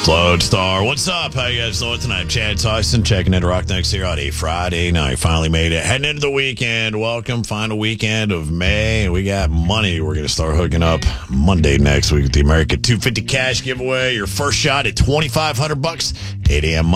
Lodestar, what's up? How you guys doing tonight? Chad Tyson checking into Rock Next here on a Friday night. Finally made it. Heading into the weekend. Welcome. Final weekend of May. We got money. We're going to start hooking up Monday next week with the America 250 cash giveaway. Your first shot at $2,500. 8 a.m.